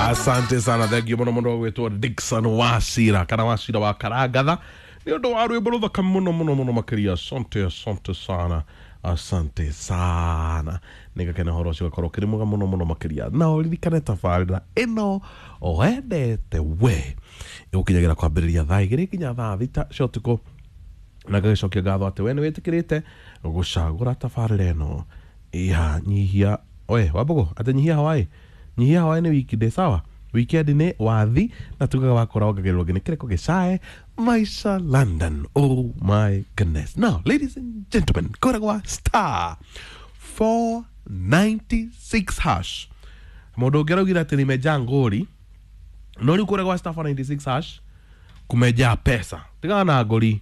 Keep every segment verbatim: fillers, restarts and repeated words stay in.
Asante sana, thank you muno muno gwetwo Dickson Wasira kana Wasira wa Karangatha ni undu wa rwimbo ruthaka muno muno muno makiria. Asante asante sana, asante sana, nigakena horo cio gakorwo kiri muga muno muno makiria. Na uririkane tabarira ino wendete we igukinyagira kwambiriria thaa igiri kinya thaa thita cio tuko, na gagicokia ngatho ati we ni witikirite gucagura tabarira ino ya nyihia we wabugo ati nyihia Hawaii nyihia Hawaii ni weekday sawa, weekend ni wathi na tugaga wakora ongagirirwo ngine kireko gicae Maisha London. Oh my goodness. Now ladies and gentlemen, koragwa star four ninety-six hash modo geraugira ati nimeja ngori no ri koragwa star four ninety-six hash kumeja pesa tigana na ngori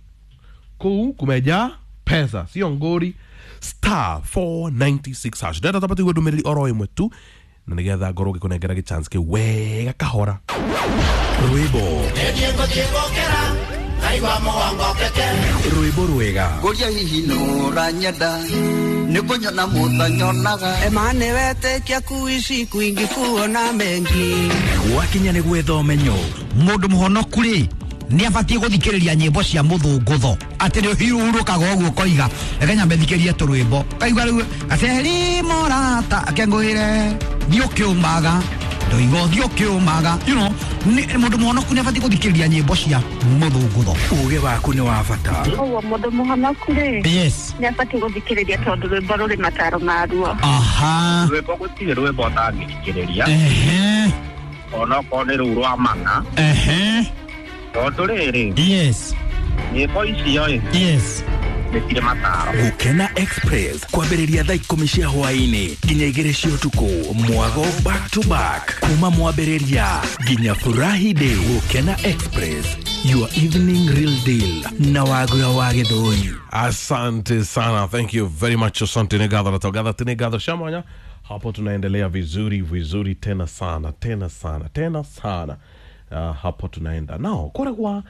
ku kumeja pesa sio ngori. Star four ninety-six hash data tapati gwedumereri oro imwe tu na nigetha ngoro gikunengera gichance ke wega kahora rwimbo Diego Diego kera naigwa muwango keke rwimbo rwega goria hihi no ranyenda nikunyona mutanyonaga emane wete kia kuishi kuingi kuona mengi wakinya ni gwethomenyo mundu muhonoku ri ni abatie guthikiriria nyimbo cia muthungutho ati ni hiurukaga oguo koiga ekenya methikiririe turwimbo kaigwa riu aceri morata akenguire dio kiumaga ndoigo dio kiumaga you know ni mundu muhonoku ni abatie guthikiriria nyimbo cia muthungutho uge waku ni wa bata owo mundu muhonoku ri yes ni abatie guthikiriria tondu rwimbo ruri mataro maruo aha rwimbo gutire rwimbo tangithikiriria ehe ono kone ru rwa manga ehe Odorere. Yes. Nyimbo icio yes. Nĩkire mataro. Gukena Express kwambĩrĩria thaa ikũmi cia hwaĩ-inĩ nginya igĩrĩ cia ũtukũ, mwago back to back kuma mwambĩrĩria nginya furahi day. Gukena Express, your evening real deal na wagũra wa gĩthũi. Asante sana, thank you very much. Asante negadha na togadha tinegadha shamanya. Hapo tunaendelea vizuri vizuri tena sana tena sana tena sana. Uh, hapo tunaenda nao koragwa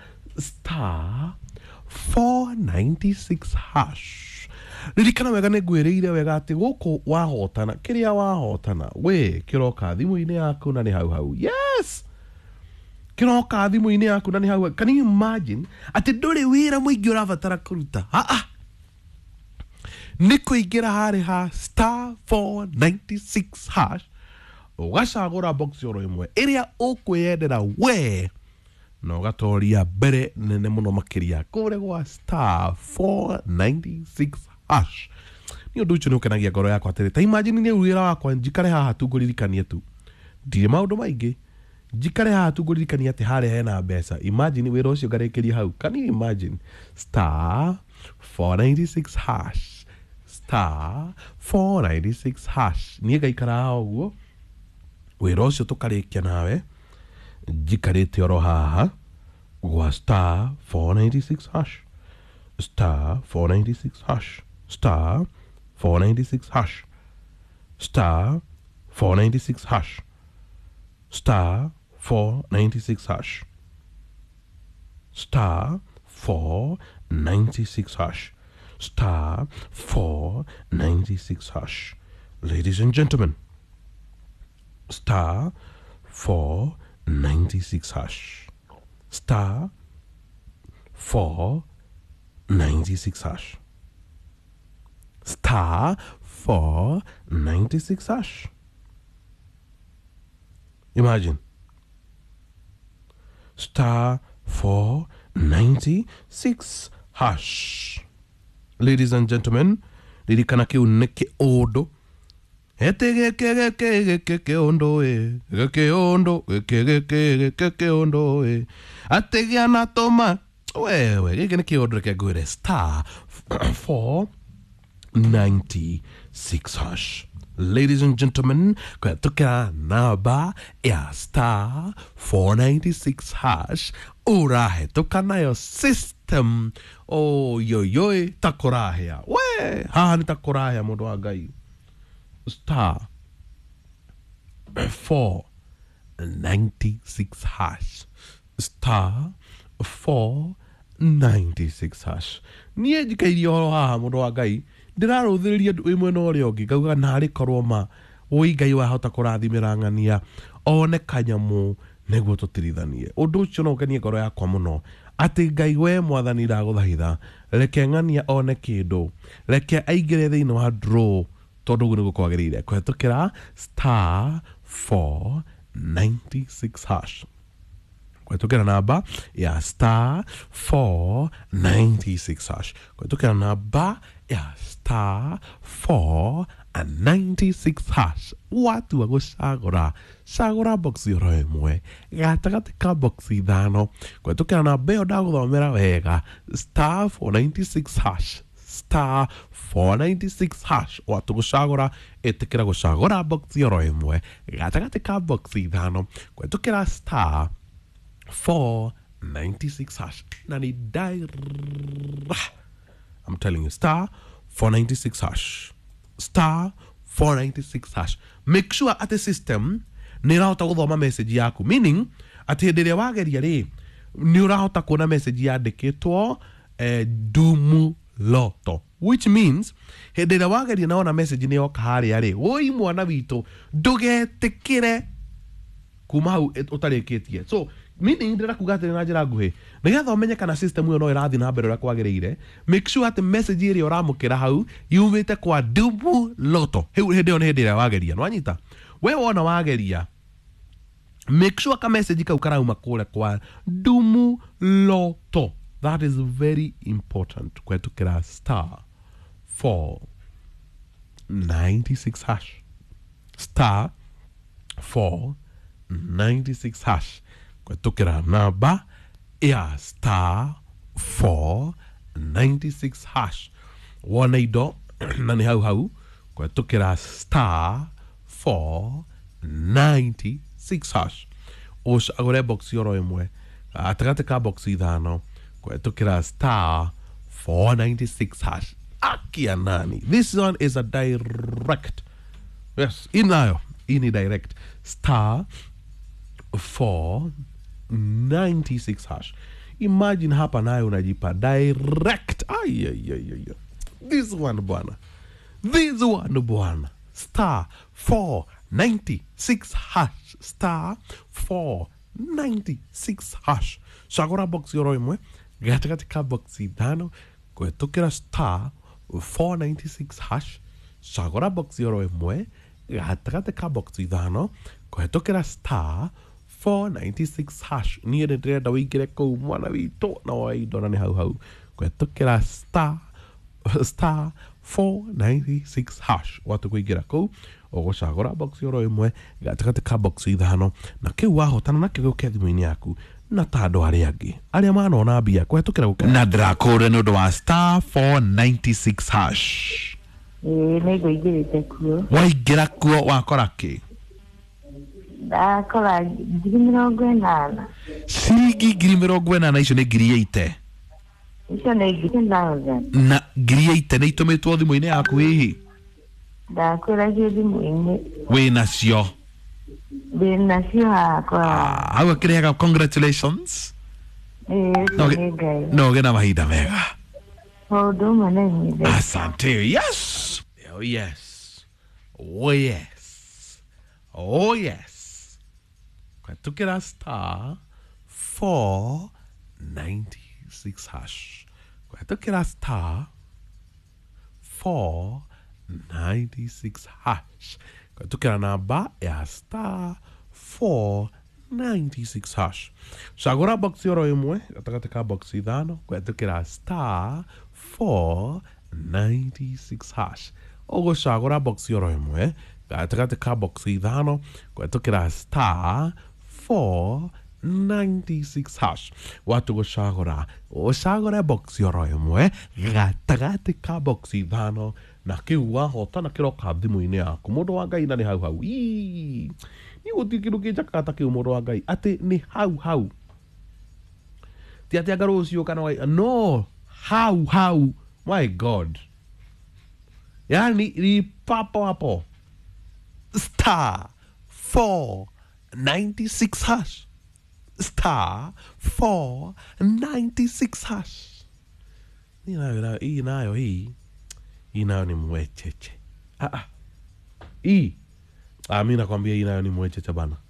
star four ninety-six hash. Ririkana wega negwereire wega ati guku wahotana kiria wahotana we kiroka thimu-ini yaku na ni hau hau. Yes, kiroka thimu-ini yaku na ni hau. Can you imagine ati nduri wira muingi urabatara kuruta ha ah ni kuingira hari ha star four ninety-six hash ugacagura box yoro imwe iria ukwiyendera we no gatoria mbere nene muno makiria kure gwa star four ninety-six hash. Ni undu ucio ni ukenagia ngoro yakwa atiri ta imagine ni wira wakwa njikare haha tu nguririkanie tu ndire maundu maingi njikare haha tu nguririkanie ati hare hena mbeca. Imagine wira ucio ngarekeria hau. Can you imagine? Star four ninety-six hash star four ninety-six hash ni gaikara haguo wira ucio tukarikia nawe njikarite oro haha gwa star four ninety-six hash star four ninety-six hash star four ninety-six hash star four ninety-six hash star four ninety-six hash star four ninety-six hash star four ninety-six hash. Ladies and gentlemen, star four ninety-six hash star four ninety-six hash star four ninety-six hash. Imagine star four ninety-six hash. Ladies and gentlemen, lirikana kiu neke odo ete geke geke geke ke ondo e geke ondo geke geke geke ondo e ategia na toma wewe geke ne ke ondo ke gwire star four ninety-six hash. Ladies and gentlemen, kwa tuka naba ya star four ninety-six hash urahe tuka nayo system. Oh yo yo takorahia we ha ni takorahia mundu wa Ngai. Star four ninety-six hash star four ninety-six hash. Nie jikairio horo haha mundu wa Ngai ndiraruthiriria imwe no ri ongi ngauga na ri korwo ma oi Ngai wahota kurathimira ng'ania one kanyamu neguo tutirithanie undu ucio no ganie ngoro yakwa muno ati Ngai we mwathani ndaguthaitha reke ng'ania one kindu reke aingire thiini wa draw tondu guo nigukwagirire kwetukira star four ninety-six hash kwetukira namba ya star four ninety-six hash kwetukira namba ya star four ninety-six hash watu wa gucagura cagura box yoro imwe gatagati ka box ithano kwetukira namba iyo ndaguthomera wega star four ninety-six hash star four ninety-six hash watu gucagura etikira gucagura box yoro imwe gatagati ka box ithano kwetukira star four ninety-six hash nani dai I'm telling you star four ninety-six hash star four ninety-six hash make sure at the system ni rahota guthoma message yaku meaning ati hindire wageria ri ni urahota kuona message yandikitwo eh, dumu loto which means hindire wageria naona message ni yoka haria ri oi mwana witu ndugetikire kuma hau utarikitie so meaning ndira kugatire na njira nguhi nigetha umenye kana system iyo no irathi na mbere ura kwagiriire make sure at message iri uramukira hau yumite kwa dubu loto heu hindi yo ni hindi ira wageria nwanyita we wona wageria make sure ka message kau karauma kule kwa dumu loto that is very important kwetukira star four ninety-six hash star four ninety-six hash kwetukira namba ya star four ninety-six hash wona ido na ni hau hau kwetukira star four ninety-six hash ucagure box yoro imwe atagate ka box ithano kwetukira star four ninety-six hash akia nani this one is a direct yes inayo ini direct star four ninety-six hash imagine hapa nayo unajipa direct ay ay ay ay this one bwana this one bwana star four ninety-six hash star four ninety-six hash sagora box yoro imwe gatakati ka box ithano kwetukira star four ninety-six hash sagora box yoro imwe gatakati ka box ithano kwetukira star four ninety-six hash ni ndirenda wingire kou mwana witu na waidona ni hau hau kwetukira star star four ninety-six hash watu kuingira kou ugucagura box yoro imwe gatakati ka box ithano na kiu wahotana na kiu kethimu-ini yaku na tando aria angi aria manona mbia kwetukira guka na ndrakure ni undu wa star four ninety-six hash eh ni guingirite kuo waingira kuo wakora ki ndakora ngiri mirongo inana ciringi ngiri mirongo inana icio ni ngiri eighty icio ni ngiri thousand na ngiri eighty ni itumitwo thimu-ini yaku hihi ndakwiragia thimu-ini winacio ndinacio hakwa hau akiriaga congratulations eh ni ngai no gena mahinda mega maundu umwe nĩ nyende asante yes oh yes oh yes oh yes kwetukira star four ninety-six hash kwetukira star four ninety-six hash kwetukira namba ya star four ninety-six hash cagura box yoro imwe gatagati ka box ithano kwetukira star four ninety-six hash ugucagura box yoro imwe gatagati ka box ithano kwetukira star four ninety-six hash watu gucagura ucagure box yoro imwe gatagati ka box ithano na kiu wahotana kiroka thimu-ini yaku mundu wa Ngai na ni hau hau ii ni gutikiru kinjaka kiu mundu wa Ngai ati ni hau hau ti ati agaru ucio kana wa no hau hau my god yani ni papo hapo star four ninety-six hash star four ninety-six hash ni nayo hii nayo hii hii nayo ni mwecheche ah ah hii ah mimi nakwambia hii nayo ni mwecheche bana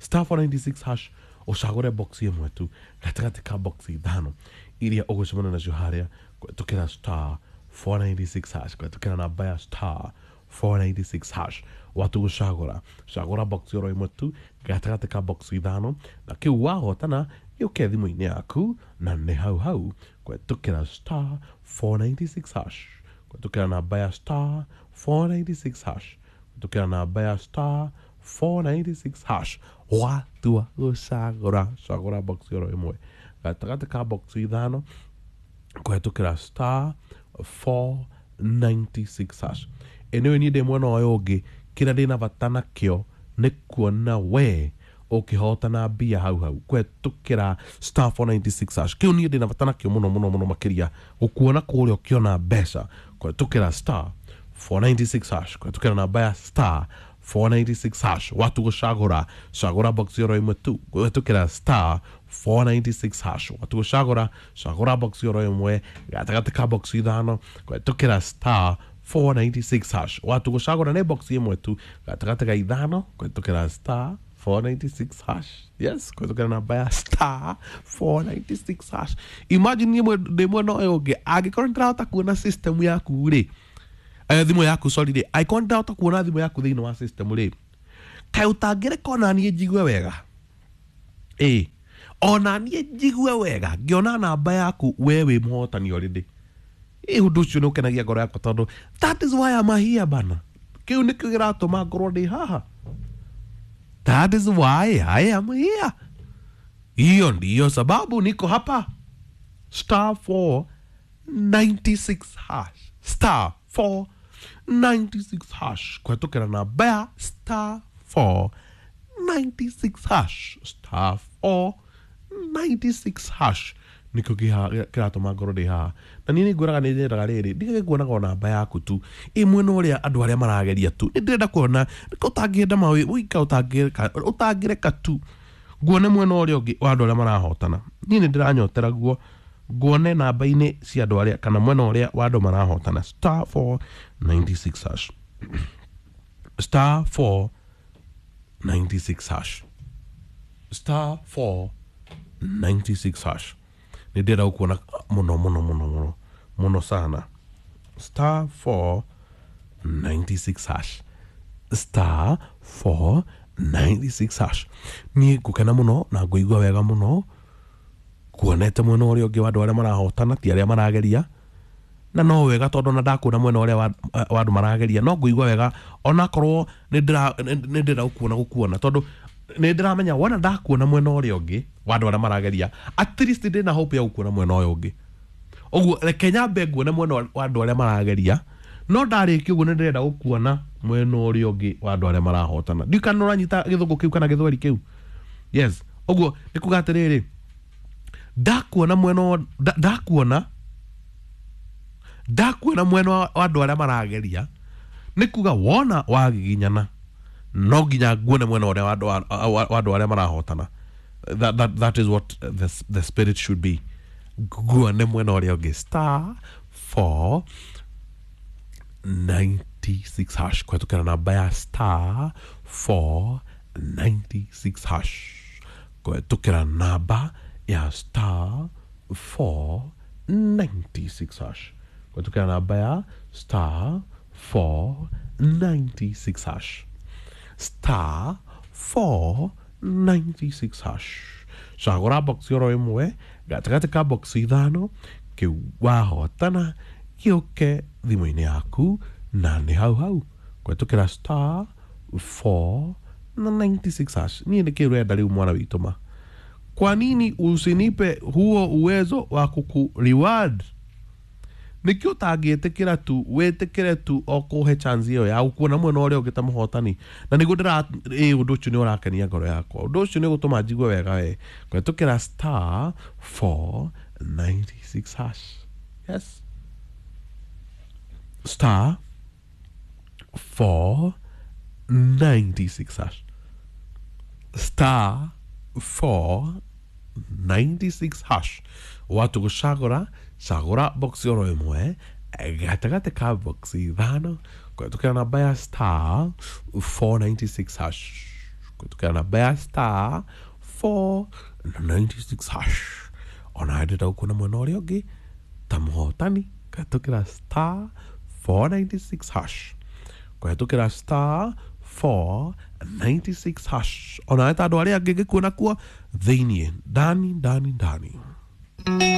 star four ninety-six hash ucagure box imwe tu gatagati ka box ithano iria ugucemana nacio haria tukira star four ninety-six hash tukira namba ya star four ninety-six hash watu gucagura cagura box yoro imwe tu gatagati ka box ithano na kiu wahotana yuke thimu-ini yaku na ni hau hau tukira star four ninety-six hash tukira namba ya star four ninety-six hash tukira namba ya star four ninety-six hash watu wa gucagura cagura box yoro imwe gatagati ka box ithano tukira star four ninety-six hash eneo ni de mwana oyo ungi kira ndina bata nakio ni kuona we ukihotana mbia hau hau kwetukira star four ninety-six hash kiu ni ndina bata nakio muno muno muno makiria ukuona kuria ukiona mbeca kwetukira star four ninety-six hash kwetukira namba ya star four ninety-six hash watu gucagura cagura box yoro imwe tu kwetukira star four ninety-six hash watu gucagura cagura box yoro imwe gatagati ka box ithano kwetukira star four ninety-six hash watu gucagura ne box imwe tu gatagati ka ithano kwetukira star four ninety-six hash yes kwetukira namba ya star four ninety-six hash imagine imwe demwe no yoge agikorwo ndirahota kuona system yaku ri eh thimu yaku sorry ri icon ndirahota kuona thimu yaku thiini wa system ri kai utangire kona nie jigue wega eh ona nie jigue wega ngiona namba yaku wewe muhotani already eh undu ucio ni ukenagia ngoro yakwa tondu that is why I'm here bana kiu ni kiu giratuma ngorwo ndi haha that is why I am here hiyo ndiyo sababu niko hapa star four ninety-six hash star four ninety-six hash kwetukira namba ya star four ninety-six hash star four ninety-six hash niko kiratuma ngoro ndi haha na nini nguraga ni njiraga riri ndigage kuonaga namba yaku tu imwe no ria andu aria marageria tu ndirenda kuona niko utangienda mawi wika utangireka utangireka tu nguone mwena uria ungi wa andu aria marahotana ni ni ndiranyotera guo nguone namba-ini cia andu aria kana mwena uria wa andu marahotana star four ninety-six hash star four ninety-six hash star four ninety-six hash ni ndira kuona muno muno muno muno muno sana star four ninety-six hash star four ninety-six hash ni gukena muno na nguigua wega muno kuonete mwena uria ungi wa andu aria marahotana ti aria marageria na no wega tondu na ndakuona mwena uria wa andu marageria no nguigua wega ona korwo ni ndira ni ndira kuona gukuona tondu ni ndiramenya wona ndakuona mwena uria ungi wa andu aria marageria at least ndina hope ya gukuona mwena uria ungi oguo reke nyambe nguone mwena wa andu aria marageria no ndariki uguo ni ndirenda gukuona mwena uria ungi wa andu aria marahotana ndikana uranyita githungu kiu kana githweri kiu yes oguo nikuga atiriri ndakuona mwena ndakuona ndakuona mwena wa andu aria marageria nikuga wona wagiginyana no nginya nguone mwena uria wa andu aria marahotana that, that, that is what the, the spirit should be nguone mwena uria ungi star four ninety-six hash kwetukira namba ya star four ninety-six hash kwetukira namba ya star four ninety-six hash kwetukira namba ya star four ninety-six hash star four ninety-six hash cagura box yoro imwe gatagati ka box ithano kiu wahotana giuke thimu-ini yaku na ni hau hau kwetukira star four ninety-six hash ni ni kiu renda riu mwana wituma kwa nini usinipe huo uwezo wa kuku reward nikio utangietekira tu wetekire tu okuhe chance iyo ya kuona mwena uria ungita muhotani na nigu ndira eh undu ucio ni urakenia ngoro yakwa undu ucio ni gutuma njigue wega we kwetukira star four ninety-six hash yes star four ninety-six hash star four ninety-six hash watu gucagura cagura box yoro imwe gatagate ka box ithano kwetukira namba ya star four ninety-six hash kutukira namba ya star four ninety-six hash ona ndita ukuna mwena uria ungi ta muhotani kutukira star four ninety-six hash kutukira star four ninety-six hash ona ta andu aria angi ngikuona kuo thiini ndani ndani ndani